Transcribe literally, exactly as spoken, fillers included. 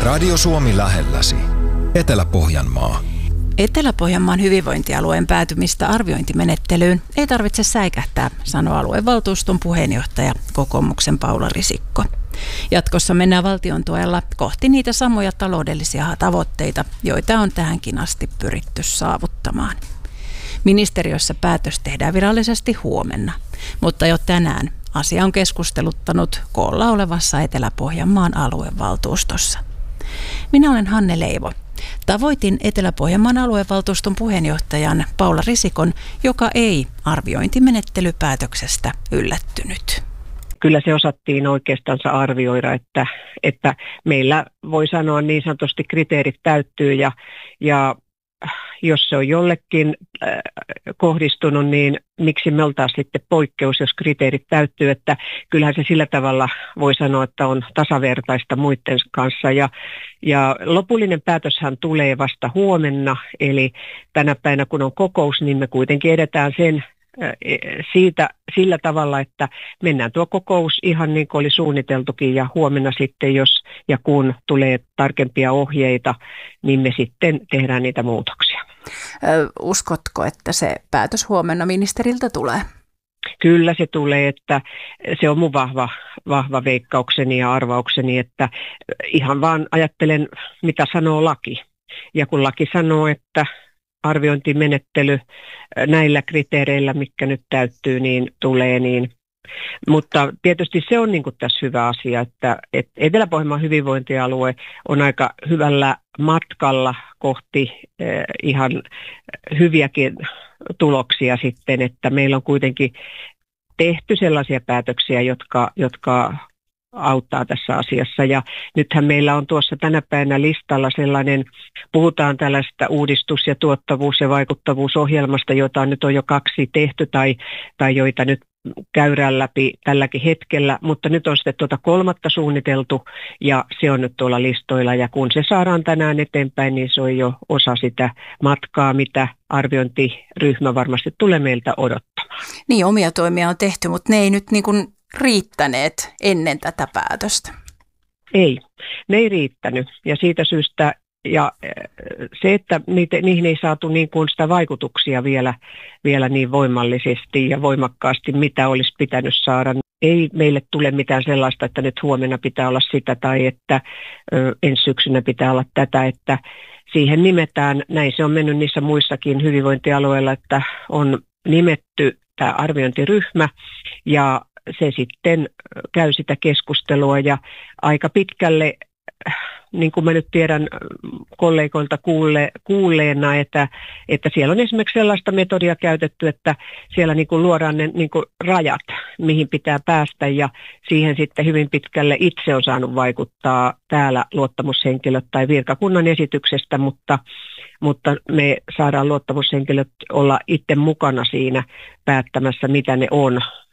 Radio Suomi lähelläsi. Etelä-Pohjanmaa. Etelä-Pohjanmaan hyvinvointialueen päätymistä arviointimenettelyyn ei tarvitse säikähtää, sanoo aluevaltuuston puheenjohtaja kokoomuksen Paula Risikko. Jatkossa mennään valtion tuella kohti niitä samoja taloudellisia tavoitteita, joita on tähänkin asti pyritty saavuttamaan. Ministeriössä päätös tehdään virallisesti huomenna, mutta jo tänään asia on keskusteluttanut koolla olevassa Etelä-Pohjanmaan aluevaltuustossa. Minä olen Hanne Leivo. Tavoitin Etelä-Pohjanmaan aluevaltuuston puheenjohtajan Paula Risikon, joka ei arviointimenettelypäätöksestä yllättynyt. Kyllä se osattiin oikeastaan arvioida, että, että meillä voi sanoa niin sanotusti kriteerit täyttyy ja, ja jos se on jollekin äh, kohdistunut, niin miksi me oltaisiin sitten poikkeus, jos kriteerit täyttyy, että kyllähän se sillä tavalla voi sanoa, että on tasavertaista muiden kanssa. Ja, ja lopullinen päätöshän tulee vasta huomenna, eli tänä päivänä kun on kokous, niin me kuitenkin edetään sen siitä sillä tavalla, että mennään tuo kokous ihan niin kuin oli suunniteltukin ja huomenna sitten, jos ja kun tulee tarkempia ohjeita, niin me sitten tehdään niitä muutoksia. Uskotko, että se päätös huomenna ministeriltä tulee? Kyllä se tulee, että se on mun vahva, vahva veikkaukseni ja arvaukseni, että ihan vaan ajattelen, mitä sanoo laki. Ja kun laki sanoo, että arviointimenettely näillä kriteereillä, mitkä nyt täyttyy, niin tulee niin. Mutta tietysti se on niin kuin tässä hyvä asia, että, että Etelä-Pohjanmaan hyvinvointialue on aika hyvällä matkalla kohti eh, ihan hyviäkin tuloksia sitten, että meillä on kuitenkin tehty sellaisia päätöksiä, jotka, jotka auttaa tässä asiassa. Ja nythän meillä on tuossa tänä päivänä listalla sellainen, puhutaan tällaista uudistus- ja tuottavuus- ja vaikuttavuusohjelmasta, jota nyt on jo kaksi tehty tai, tai joita nyt käydään läpi tälläkin hetkellä, mutta nyt on sitten tuota kolmatta suunniteltu ja se on nyt tuolla listoilla ja kun se saadaan tänään eteenpäin, niin se on jo osa sitä matkaa, mitä arviointiryhmä varmasti tulee meiltä odottamaan. Niin, omia toimia on tehty, mutta ne ei nyt niin kuin riittäneet ennen tätä päätöstä? Ei, ne ei riittänyt ja siitä syystä ja se, että niitä, niihin ei saatu niin kuin sitä vaikutuksia vielä, vielä niin voimallisesti ja voimakkaasti, mitä olisi pitänyt saada. Ei meille tule mitään sellaista, että nyt huomenna pitää olla sitä tai että ö, ensi syksynä pitää olla tätä, että siihen nimetään, näin se on mennyt niissä muissakin hyvinvointialueilla, että on nimetty tämä arviointiryhmä ja se sitten käy sitä keskustelua ja aika pitkälle, niin kuin mä nyt tiedän kollegoilta kuulle, kuulleena, että, että siellä on esimerkiksi sellaista metodia käytetty, että siellä niin kuin luodaan ne niin kuin rajat, mihin pitää päästä ja siihen sitten hyvin pitkälle itse on saanut vaikuttaa täällä luottamushenkilöt tai virkakunnan esityksestä, mutta, mutta me saadaan luottamushenkilöt olla itse mukana siinä päättämässä, mitä ne on.